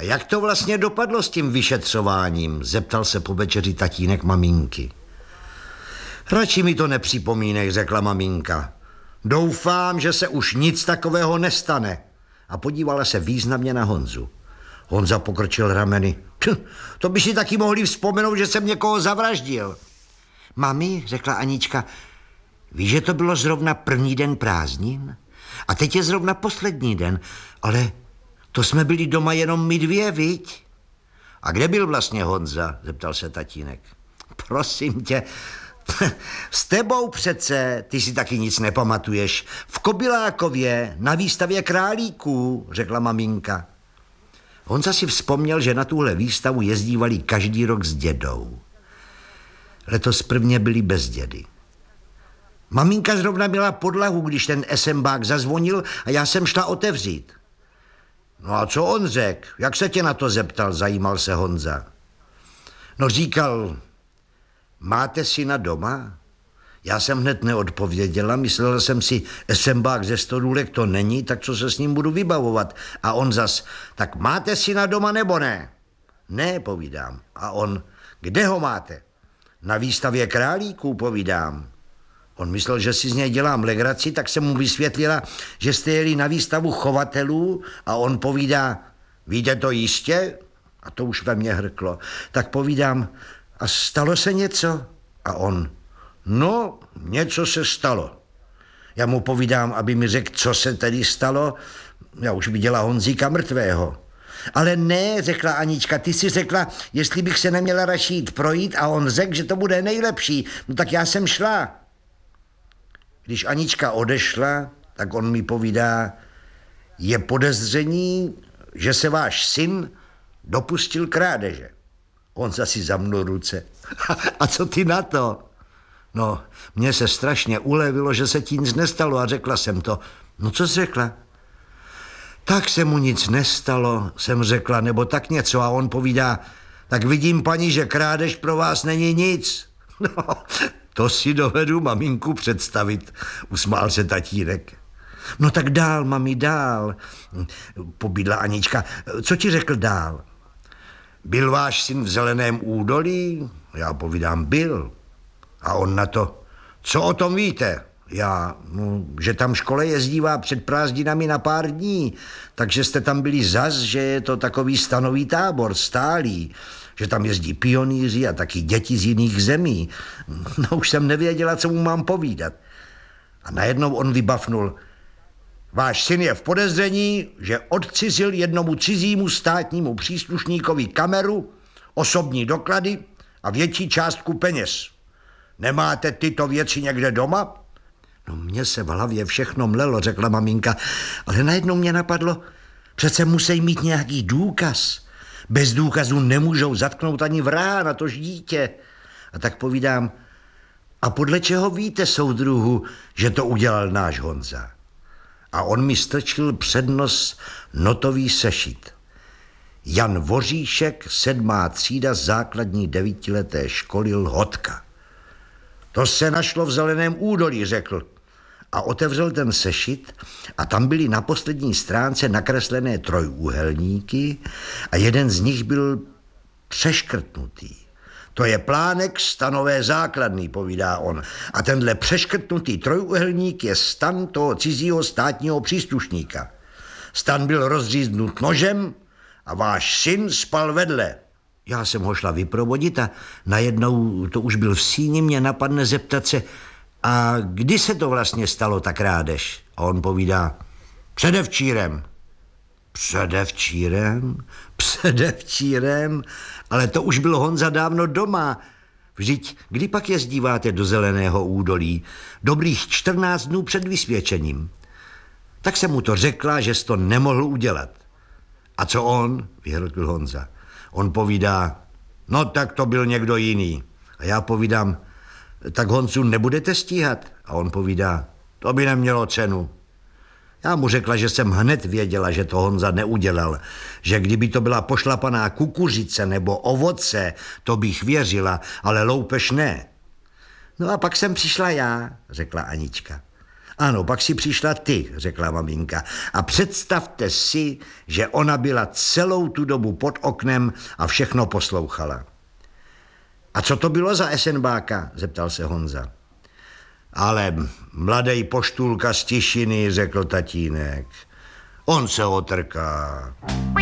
jak to vlastně dopadlo s tím vyšetřováním? Zeptal se po večeři tatínek maminky. Radši mi to nepřipomínej, řekla maminka. Doufám, že se už nic takového nestane. A podívala se významně na Honzu. Honza pokrčil rameny. To by si taky mohli vzpomenout, že jsem někoho zavraždil. Mami, řekla Anička, víš, že to bylo zrovna první den prázdnin? A teď je zrovna poslední den, ale to jsme byli doma jenom my dvě, viď? A kde byl vlastně Honza? Zeptal se tatínek. Prosím tě, s tebou přece, ty si taky nic nepamatuješ. V Kobylákově, na výstavě králíků, řekla maminka. Honza si vzpomněl, že na tuhle výstavu jezdívali každý rok s dědou. Letos prvně byli bez dědy. Maminka zrovna měla podlahu, když ten esembák zazvonil a já jsem šla otevřít. No a co on řekl? Jak se tě na to zeptal? Zajímal se Honza. No říkal, máte syna doma? Já jsem hned neodpověděla, myslela jsem si, esembák ze Stodůlek to není, tak co se s ním budu vybavovat? A on zas, tak máte syna doma nebo ne? Ne, povídám. A on, kde ho máte? Na výstavě králíků, povídám. On myslel, že si z něj dělám legraci, tak jsem mu vysvětlila, že jste jeli na výstavu chovatelů a on povídá, víte to jistě? A to už ve mně hrklo. Tak povídám, a stalo se něco? A on, no, něco se stalo. Já mu povídám, aby mi řekl, co se tedy stalo. Já už viděla Honzíka mrtvého. Ale ne, řekla Anička, ty si řekla, jestli bych se neměla radši jít projít a on řekl, že to bude nejlepší. No tak já jsem šla. Když Anička odešla, tak on mi povídá, je podezření, že se váš syn dopustil krádeže. On zasi zamnul ruce. A co ty na to? No, mně se strašně ulevilo, že se ti nic nestalo a řekla jsem to. No co jsi řekla? Tak se mu nic nestalo, jsem řekla, nebo tak něco a on povídá, tak vidím, paní, že krádež pro vás není nic. No, to si dovedu maminku představit, usmál se tatínek. No tak dál, mami, dál, pobídla Anička. Co ti řekl dál? Byl váš syn v Zeleném údolí? Já povídám, byl. A on na to, co o tom víte? Já, no, že tam škole jezdívá před prázdninami na pár dní, takže jste tam byli zas, že je to takový stanový tábor, stálý, že tam jezdí pionýři a taky děti z jiných zemí. No už jsem nevěděla, co mu mám povídat. A najednou on vybafnul, váš syn je v podezření, že odcizil jednomu cizímu státnímu příslušníkovi kameru, osobní doklady a větší částku peněz. Nemáte tyto věci někde doma? No mně se v hlavě všechno mlelo, řekla maminka, ale najednou mě napadlo, přece musí mít nějaký důkaz. Bez důkazu nemůžou zatknout ani vraha, natož dítě. A tak povídám, a podle čeho víte, soudruhu, že to udělal náš Honza? A on mi strčil před nos notový sešit. Jan Voříšek, 7. třída základní 9leté školy Lhotka. To se našlo v Zeleném údolí, řekl. A otevřel ten sešit a tam byly na poslední stránce nakreslené trojúhelníky a jeden z nich byl přeškrtnutý. To je plánek stanové základny, povídá on. A tenhle přeškrtnutý trojúhelník je stan toho cizího státního příslušníka. Stan byl rozříznut nožem a váš syn spal vedle. Já jsem ho šla vyprovodit a najednou, to už byl v síni, mě napadne zeptat se, a kdy se to vlastně stalo, ta krádež? A on povídá, předevčírem. Předevčírem? Předevčírem? Ale to už byl Honza dávno doma. Vždyť, kdy pak jezdíváte do Zeleného údolí? Dobrých 14 dnů před vysvědčením. Tak jsem mu to řekla, že jsi to nemohl udělat. A co on? Vyhrkl Honza. On povídá, no tak to byl někdo jiný. A já povídám, tak Honzu nebudete stíhat? A on povídá, to by nemělo cenu. Já mu řekla, že jsem hned věděla, že to Honza neudělal, že kdyby to byla pošlapaná kukuřice nebo ovoce, to bych věřila, ale loupež ne. No a pak jsem přišla já, řekla Anička. Ano, pak si přišla ty, řekla maminka. A představte si, že ona byla celou tu dobu pod oknem a všechno poslouchala. A co to bylo za esenbáka? Zeptal se Honza. Ale mladej poštůlka z Tišiny, řekl tatínek. On se otrká.